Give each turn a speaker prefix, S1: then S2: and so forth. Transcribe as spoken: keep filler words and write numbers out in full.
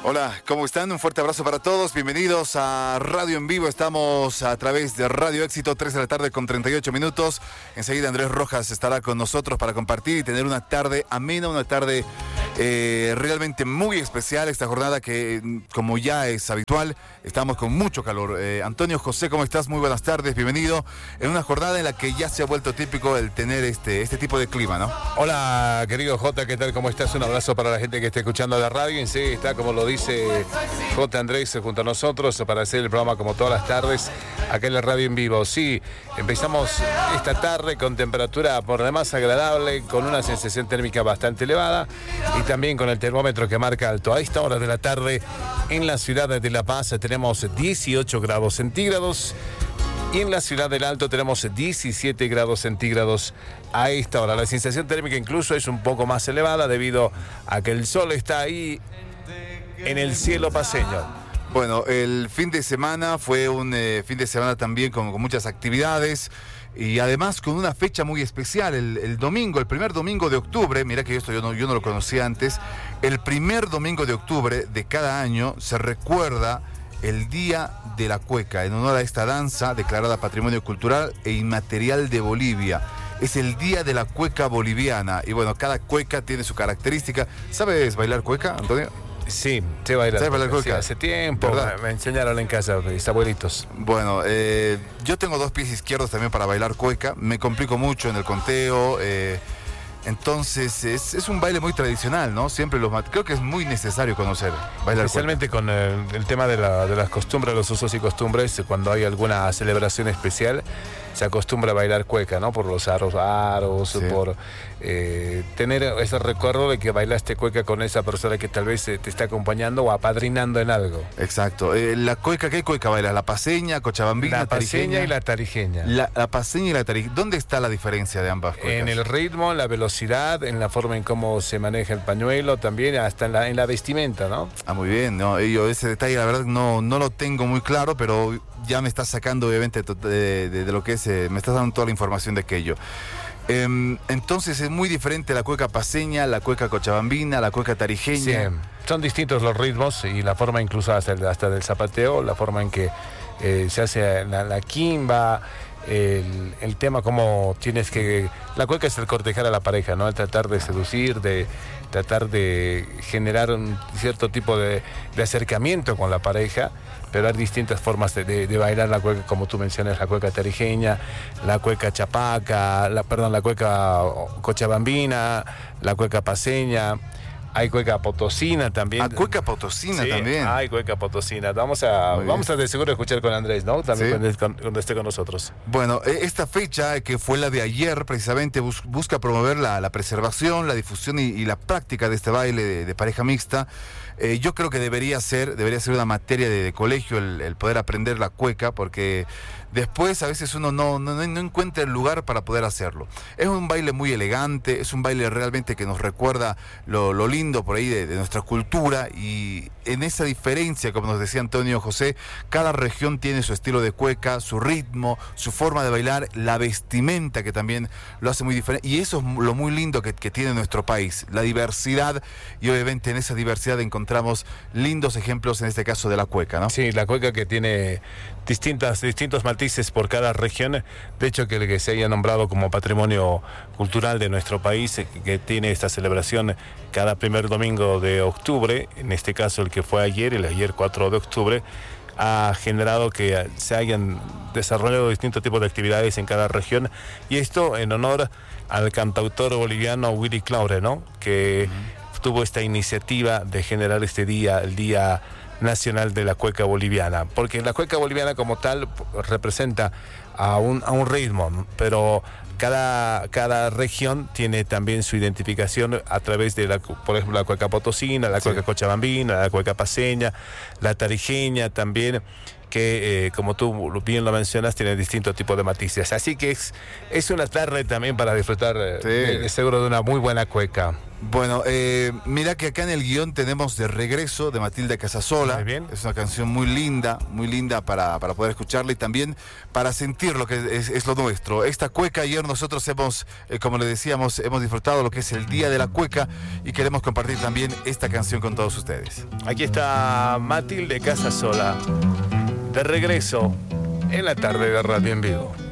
S1: Hola, ¿cómo están? Un fuerte abrazo para todos. Bienvenidos a Radio en Vivo. Estamos a través de Radio Éxito, tres de la tarde con treinta y ocho minutos. Enseguida Andrés Rojas estará con nosotros para compartir y tener una tarde amena, una tarde eh, realmente muy especial. Esta jornada que, como ya es habitual, estamos con mucho calor. Eh, Antonio José, ¿cómo estás? Muy buenas tardes, bienvenido. En una jornada en la que ya se ha vuelto típico el tener este, este tipo de clima, ¿no?
S2: Hola, querido Jota, ¿qué tal? ¿Cómo estás? Un abrazo para la gente que está escuchando la radio. En sí, está, como lo dice J. Andrés junto a nosotros para hacer el programa como todas las tardes acá en la radio en vivo. Sí, empezamos esta tarde con temperatura por demás agradable, con una sensación térmica bastante elevada y también con el termómetro que marca alto. A esta hora de la tarde en la ciudad de La Paz tenemos dieciocho grados centígrados y en la ciudad del Alto tenemos diecisiete grados centígrados a esta hora. La sensación térmica incluso es un poco más elevada debido a que el sol está ahí en el cielo paceño.
S1: Bueno, el fin de semana fue un eh, fin de semana también con, con muchas actividades y además con una fecha muy especial, el, el domingo, el primer domingo de octubre. Mira que esto yo no, yo no lo conocía antes. El primer domingo de octubre de cada año se recuerda el Día de la Cueca, en honor a esta danza declarada Patrimonio Cultural e Inmaterial de Bolivia. Es el Día de la Cueca Boliviana y bueno, cada cueca tiene su característica. ¿Sabes bailar cueca, Antonio?
S2: Sí, sé bailar.
S1: ¿Sabes bailar cueca?
S2: Sí, hace tiempo,
S1: ¿verdad?
S2: Me enseñaron en casa, mis abuelitos.
S1: Bueno, eh, yo tengo dos pies izquierdos también para bailar cueca. Me complico mucho en el conteo. Eh, entonces, es, es un baile muy tradicional, ¿no? Siempre los creo que es muy necesario conocer bailar
S2: Especialmente
S1: cueca.
S2: con el, el tema de, la, de las costumbres, los usos y costumbres. Cuando hay alguna celebración especial, se acostumbra a bailar cueca, ¿no? Por los aros, aros, sí. por eh, tener ese recuerdo de que bailaste cueca con esa persona que tal vez eh, te está acompañando o apadrinando en algo.
S1: Exacto. Eh, la cueca, ¿qué cueca bailas? ¿La paseña, cochabambina,
S2: la paseña
S1: tarijeña?
S2: y la tarijeña.
S1: La, la paseña y la tarijeña. ¿Dónde está la diferencia de ambas cuecas?
S2: En el ritmo, en la velocidad, en la forma en cómo se maneja el pañuelo, también hasta en la, en la vestimenta, ¿no?
S1: Ah, muy bien. No, yo ese detalle la verdad no, no lo tengo muy claro, pero ya me estás sacando obviamente de, de, de, de lo que es, eh, me estás dando toda la información de aquello. Eh, entonces es muy diferente la cueca paseña, la cueca cochabambina, la cueca tarijeña.
S2: Sí, son distintos los ritmos y la forma incluso hasta, el, hasta del zapateo, la forma en que eh, se hace la, la quimba, el, el tema como tienes que... La cueca es el cortejar a la pareja, ¿no? El tratar de seducir, de tratar de generar un cierto tipo de, de acercamiento con la pareja, pero hay distintas formas de, de, de bailar la cueca, como tú mencionas, la cueca tarijeña, la cueca chapaca, la, perdón, la cueca cochabambina, la cueca paseña. Hay cueca potosina también.
S1: Ah, cueca potosina
S2: sí,
S1: también.
S2: Hay cueca potosina. Vamos a, vamos a de seguro escuchar con Andrés, ¿no? También ¿sí? cuando, cuando esté con nosotros.
S1: Bueno, esta fecha, que fue la de ayer, precisamente bus, busca promover la, la preservación, la difusión y, y la práctica de este baile de, de pareja mixta. Eh, yo creo que debería ser, debería ser una materia de, de colegio el, el poder aprender la cueca, porque después a veces uno no, no, no encuentra el lugar para poder hacerlo. Es un baile muy elegante, es un baile realmente que nos recuerda lo, lo lindo por ahí de, de nuestra cultura, y en esa diferencia, como nos decía Antonio José, cada región tiene su estilo de cueca, su ritmo, su forma de bailar, la vestimenta que también lo hace muy diferente, y eso es lo muy lindo que, que tiene nuestro país, la diversidad, y obviamente en esa diversidad encontramos lindos ejemplos, en este caso de la cueca, ¿no?
S2: Sí, la cueca que tiene distintas, distintos matices por cada región. De hecho, que el que se haya nombrado como patrimonio cultural de nuestro país, que tiene esta celebración cada primer domingo de octubre, en este caso el que fue ayer, el ayer cuatro de octubre, ha generado que se hayan desarrollado distintos tipos de actividades en cada región, y esto en honor al cantautor boliviano Willy Claure, ¿no? Que uh-huh. tuvo esta iniciativa de generar este día, el Día Nacional de la Cueca Boliviana, porque la cueca boliviana como tal representa a un, a un ritmo, pero cada, cada región tiene también su identificación a través de, la, por ejemplo, la cueca potosina, la cueca sí. cochabambina, la cueca paseña, la tarijeña también, que eh, como tú bien lo mencionas, tiene distintos tipos de matices. Así que es, es una tarde también para disfrutar eh, sí. de, de seguro de una muy buena cueca.
S1: Bueno, eh, mira que acá en el guión tenemos De Regreso, de Matilda Casasola.
S2: Muy bien.
S1: Es una canción muy linda, muy linda para, para poder escucharla y también para sentir compartir lo que es, es lo nuestro. Esta cueca, ayer nosotros hemos, eh, como le decíamos, hemos disfrutado lo que es el Día de la Cueca y queremos compartir también esta canción con todos ustedes.
S2: Aquí está Matilde Casasola, de regreso en la tarde de Radio en Vivo.